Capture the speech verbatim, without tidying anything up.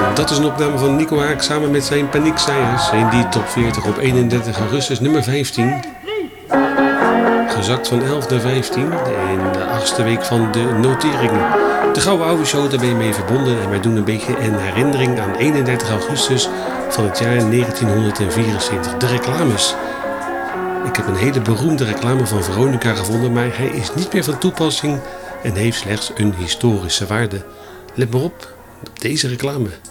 Dat is een opname van Nico Haak samen met zijn Paniekzeiers in die top veertig op eenendertig augustus nummer vijftien. Gezakt van elf naar vijftien in de achtste week van de notering. De Gouden Oude Show, daar ben je mee verbonden en wij doen een beetje een herinnering aan eenendertig augustus van het jaar negentienhonderdvierenzeventig. De reclames. Ik heb een hele beroemde reclame van Veronica gevonden, maar hij is niet meer van toepassing en heeft slechts een historische waarde. Let maar op, op deze reclame.